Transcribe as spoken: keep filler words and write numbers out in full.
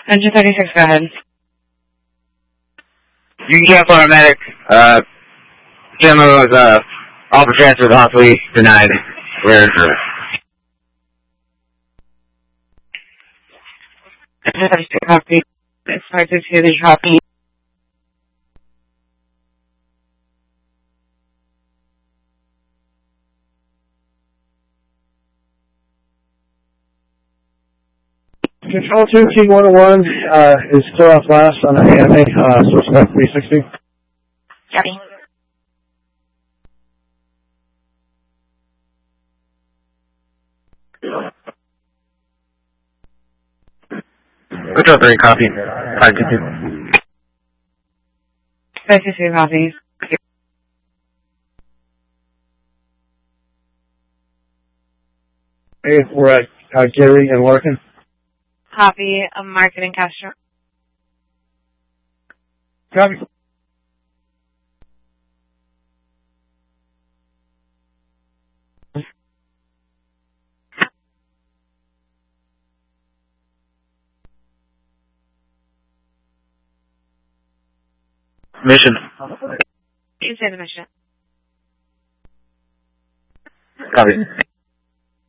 Engine thirty-six, go ahead. You can get paramedic. Uh, gentleman was, uh, offer transfer possibly denied. Where? Engine thirty-six, copy. It's five six two, the copy. Control two, King one oh one, uh, is clear off last on the A M A, uh, source back three sixty. Copy. Control three, copy. five two two. five two two, copy. Hey, we're at, uh, Gary and Larkin. Copy. Um, marketing Castro. Copy. Mission. You say the mission. Copy.